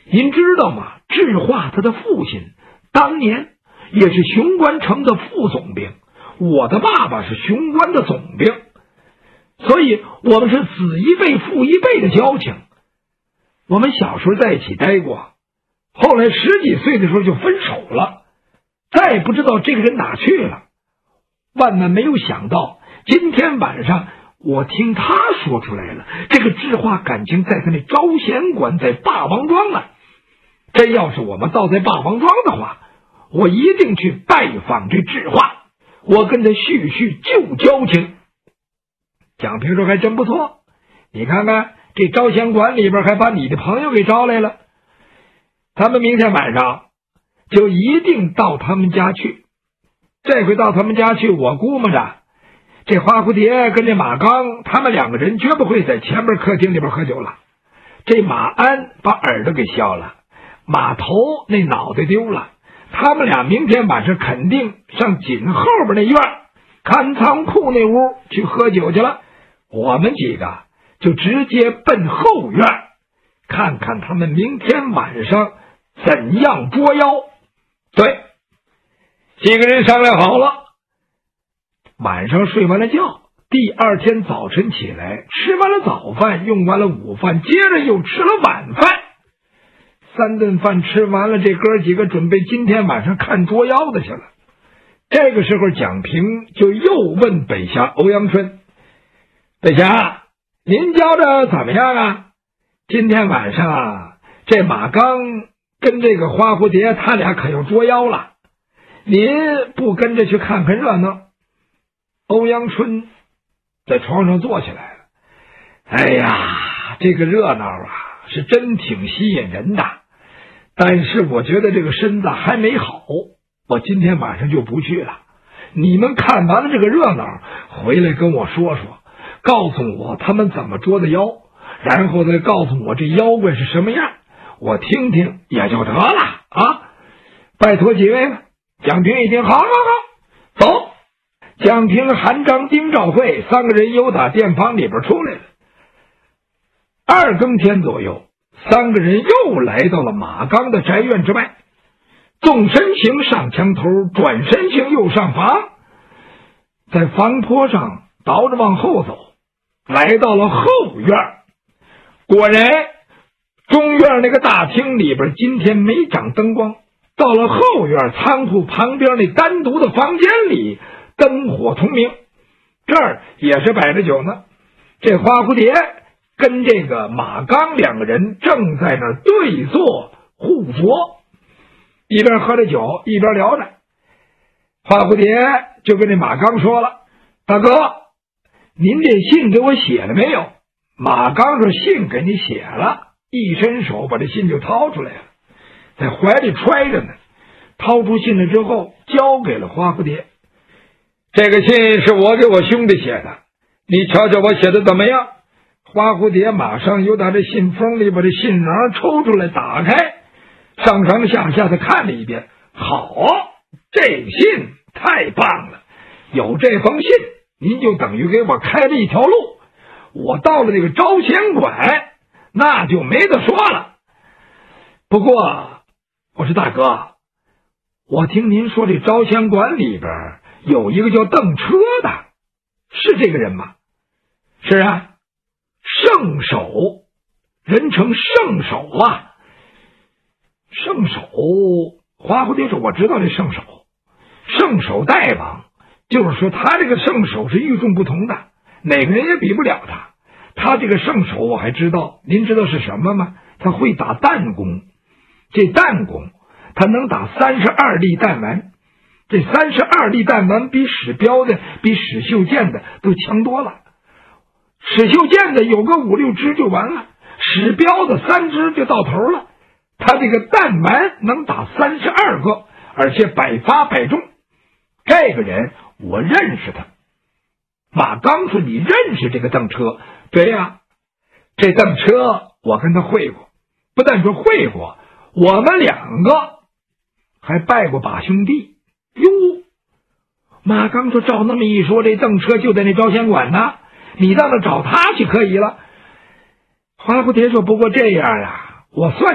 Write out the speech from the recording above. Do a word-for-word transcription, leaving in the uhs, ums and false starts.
您知道吗？智化他的父亲当年也是雄关城的副总兵，我的爸爸是雄关的总兵，所以我们是子一辈父一辈的交情。我们小时候在一起待过，后来十几岁的时候就分手了，再也不知道这个人哪去了。万万没有想到，今天晚上我听他说出来了，这个智化感情在他那招贤馆，在霸王庄啊。真要是我们倒在霸王庄的话，我一定去拜访这智化，我跟他叙叙旧交情。蒋平说还真不错，你看看这招贤馆里边还把你的朋友给招来了，他们明天晚上就一定到他们家去。这回到他们家去，我估摸着这花蝴蝶跟这马刚他们两个人绝不会在前面客厅里边喝酒了。这马鞍把耳朵给削了，马头那脑袋丢了，他们俩明天晚上肯定上紧后边那院看仓库那屋去喝酒去了。我们几个就直接奔后院，看看他们明天晚上怎样捉妖。对，几个人商量好了，晚上睡完了觉，第二天早晨起来，吃完了早饭，用完了午饭，接着又吃了晚饭。三顿饭吃完了，这哥几个准备今天晚上看捉妖的去了。这个时候蒋平就又问北侠欧阳春，北侠，您觉着怎么样啊？今天晚上啊，这马刚跟这个花蝴蝶他俩可要捉妖了，您不跟着去看看热闹？欧阳春在床上坐起来了。哎呀，这个热闹啊是真挺吸引人的，但是我觉得这个身子还没好，我今天晚上就不去了。你们看完了这个热闹，回来跟我说说，告诉我他们怎么捉的妖，然后再告诉我这妖怪是什么样，我听听也就得了啊！拜托几位了。蒋平一听，好好好，走。蒋平、韩章、丁兆会三个人又打店房里边出来了。二更天左右，三个人又来到了马刚的宅院之外，纵身形上墙头，转身形又上房，在房坡上倒着往后走，来到了后院。果然中院那个大厅里边今天没长灯光，到了后院仓库旁边那单独的房间里，灯火通明，这儿也是摆着酒呢。这花蝴蝶跟这个马刚两个人正在那儿对坐互酌，一边喝着酒一边聊着。花蝴蝶就跟这马刚说了，大哥，您这信给我写了没有？马刚说信给你写了，一伸手把这信就掏出来了，在怀里揣着呢。掏出信来之后交给了花蝴蝶，这个信是我给我兄弟写的，你瞧瞧我写的怎么样？花蝴蝶马上又打这信封里把这信囊抽出来打开，上上下下的看了一遍。好，这信太棒了，有这封信您就等于给我开了一条路，我到了这个招贤馆那就没得说了。不过我说大哥，我听您说这招贤馆里边有一个叫邓车的，是这个人吗？是啊，圣手，人称圣手啊。圣手，花蝴蝶说我知道这圣手，圣手大王，就是说他这个圣手是与众不同的，哪个人也比不了他。他这个圣手我还知道，您知道是什么吗？他会打弹弓，这弹弓他能打三十二粒弹丸，这三十二粒弹丸比史彪的比史秀健的都强多了。史秀健的有个五六支就完了，史彪的三支就到头了。他这个弹丸能打三十二个，而且百发百中。这个人我认识他。马刚说你认识这个邓车？对呀、啊，这邓车我跟他会过，不但说会过，我们两个还拜过把兄弟。哟，马刚说照那么一说，这邓车就在那招贤馆呢，你到那找他去可以了。花蝴蝶说不过这样啊，我算